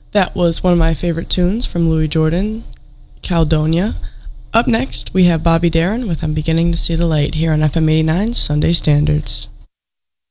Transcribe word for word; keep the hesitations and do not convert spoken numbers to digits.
That was one of my favorite tunes from Louis Jordan, Caledonia. Up next, we have Bobby Darin with I'm Beginning to See the Light here on F M eighty-nine Sunday Standards.